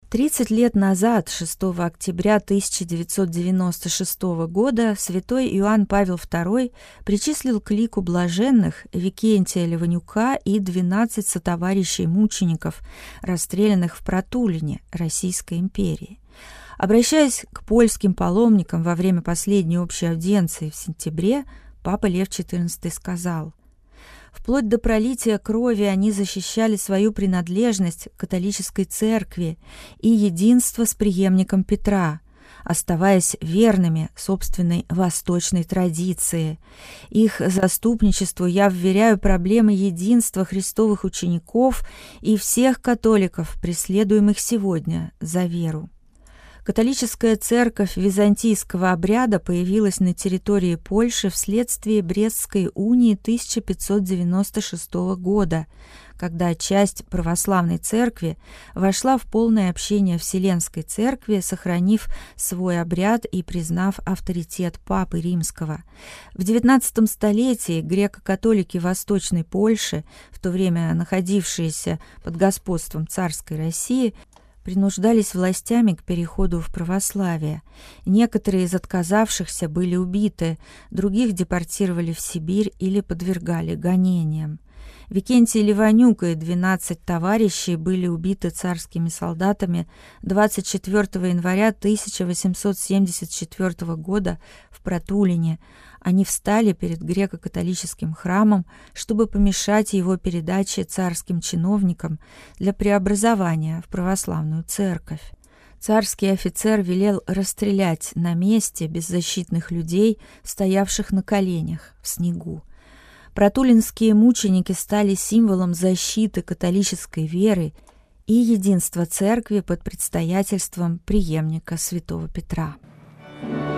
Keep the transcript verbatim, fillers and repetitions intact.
Тридцать лет назад, шестого октября тысяча девятьсот девяносто шестого года, святой Иоанн Павел второй причислил к лику блаженных Викентия Леванюка и двенадцать сотоварищей мучеников, расстрелянных в Протулине Российской империи. Обращаясь к польским паломникам во время последней общей аудиенции в сентябре, папа Лев четырнадцатый сказал: «Вплоть до пролития крови они защищали свою принадлежность к католической церкви и единство с преемником Петра, оставаясь верными собственной восточной традиции. Их заступничеству я вверяю проблемы единства христовых учеников и всех католиков, преследуемых сегодня за веру». Католическая церковь византийского обряда появилась на территории Польши вследствие Брестской унии тысяча пятьсот девяносто шестого года, когда часть православной церкви вошла в полное общение Вселенской церкви, сохранив свой обряд и признав авторитет Папы Римского. В девятнадцатом столетии греко-католики Восточной Польши, в то время находившиеся под господством царской России, принуждались властями к переходу в православие. Некоторые из отказавшихся были убиты, других депортировали в Сибирь или подвергали гонениям. Викентий Леванюк и двенадцать товарищей были убиты царскими солдатами двадцать четвёртого января тысяча восемьсот семьдесят четвёртого года в Протулине. Они встали перед греко-католическим храмом, чтобы помешать его передаче царским чиновникам для преобразования в православную церковь. Царский офицер велел расстрелять на месте беззащитных людей, стоявших на коленях в снегу. Протулинские мученики стали символом защиты католической веры и единства церкви под предстоятельством преемника святого Петра.